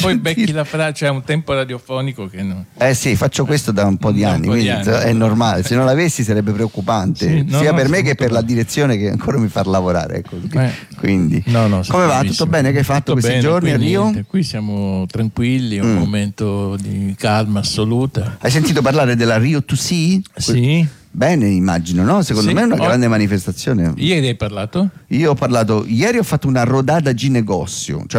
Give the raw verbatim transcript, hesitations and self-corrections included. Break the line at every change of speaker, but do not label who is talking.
poi becchi la frase, c'è un tempo radiofonico che no.
Eh sì, faccio questo da un po' di
Da un
anni,
po' di
quindi
anni.
è normale. Se non l'avessi sarebbe preoccupante,
Sì, no,
sia
no,
per me
sono
che
molto
per la
bene.
direzione che ancora mi fa lavorare. Ecco.
Eh.
Quindi,
No, no,
come va?
benissimo.
Tutto bene? Che hai fatto
Tutto
questi
bene,
giorni
qui
a Rio?
niente, qui siamo tranquilli, un
Mm.
momento di calma assoluta.
Hai sentito parlare della Rio to See?
Sì.
Bene, immagino, no? Secondo
Sì.
me è una
Ho-
grande manifestazione.
Ieri hai parlato?
Io ho parlato, ieri ho fatto una rodada di negozio, cioè